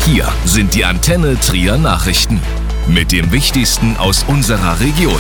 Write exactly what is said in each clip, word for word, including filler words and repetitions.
Hier sind die Antenne Trier Nachrichten mit dem Wichtigsten aus unserer Region.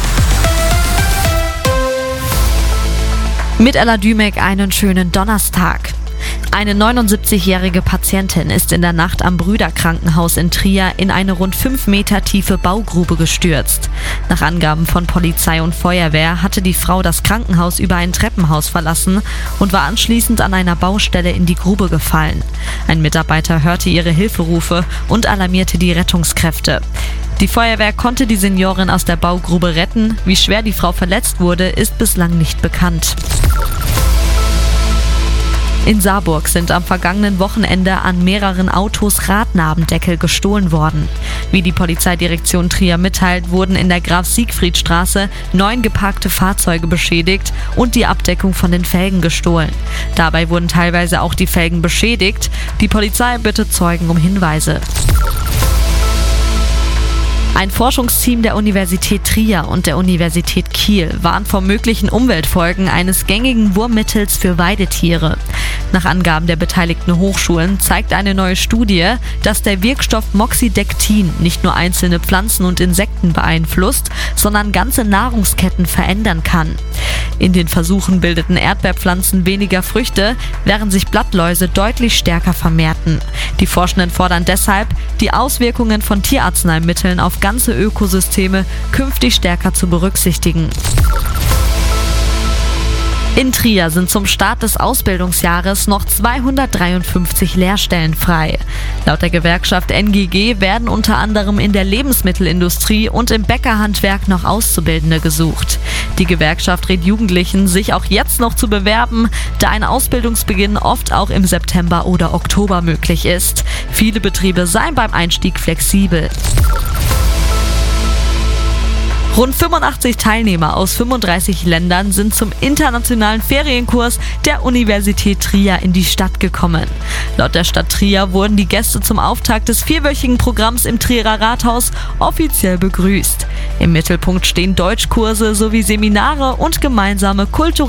Mit Ella Dümek einen schönen Donnerstag. Eine neunundsiebzigjährige Patientin ist in der Nacht am Brüderkrankenhaus in Trier in eine rund fünf Meter tiefe Baugrube gestürzt. Nach Angaben von Polizei und Feuerwehr hatte die Frau das Krankenhaus über ein Treppenhaus verlassen und war anschließend an einer Baustelle in die Grube gefallen. Ein Mitarbeiter hörte ihre Hilferufe und alarmierte die Rettungskräfte. Die Feuerwehr konnte die Seniorin aus der Baugrube retten. Wie schwer die Frau verletzt wurde, ist bislang nicht bekannt. In Saarburg sind am vergangenen Wochenende an mehreren Autos Radnabendeckel gestohlen worden. Wie die Polizeidirektion Trier mitteilt, wurden in der Graf-Siegfried-Straße neun geparkte Fahrzeuge beschädigt und die Abdeckung von den Felgen gestohlen. Dabei wurden teilweise auch die Felgen beschädigt. Die Polizei bittet Zeugen um Hinweise. Ein Forschungsteam der Universität Trier und der Universität Kiel warnt vor möglichen Umweltfolgen eines gängigen Wurmmittels für Weidetiere. Nach Angaben der beteiligten Hochschulen zeigt eine neue Studie, dass der Wirkstoff Moxidectin nicht nur einzelne Pflanzen und Insekten beeinflusst, sondern ganze Nahrungsketten verändern kann. In den Versuchen bildeten Erdbeerpflanzen weniger Früchte, während sich Blattläuse deutlich stärker vermehrten. Die Forschenden fordern deshalb, die Auswirkungen von Tierarzneimitteln auf ganze Ökosysteme künftig stärker zu berücksichtigen. In Trier sind zum Start des Ausbildungsjahres noch zweihundertdreiundfünfzig Lehrstellen frei. Laut der Gewerkschaft N G G werden unter anderem in der Lebensmittelindustrie und im Bäckerhandwerk noch Auszubildende gesucht. Die Gewerkschaft rät Jugendlichen, sich auch jetzt noch zu bewerben, da ein Ausbildungsbeginn oft auch im September oder Oktober möglich ist. Viele Betriebe seien beim Einstieg flexibel. Rund fünfundachtzig Teilnehmer aus fünfunddreißig Ländern sind zum internationalen Ferienkurs der Universität Trier in die Stadt gekommen. Laut der Stadt Trier wurden die Gäste zum Auftakt des vierwöchigen Programms im Trierer Rathaus offiziell begrüßt. Im Mittelpunkt stehen Deutschkurse sowie Seminare und gemeinsame kulturelle